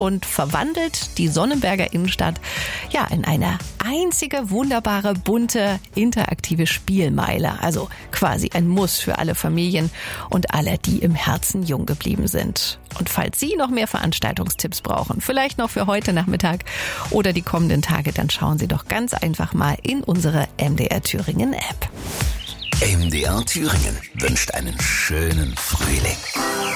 und verwandelt die Sonnenberger Innenstadt ja in eine einzige wunderbare, bunte, interaktive Spielmeile. Also quasi ein Muss für alle Familien und alle, die im Herzen jung geblieben sind. Und falls Sie noch mehr Veranstaltungstipps brauchen, vielleicht noch für heute Nachmittag oder die kommenden Tage, dann schauen Sie doch ganz einfach mal in unsere MDR Thüringen App. MDR Thüringen wünscht einen schönen Frühling.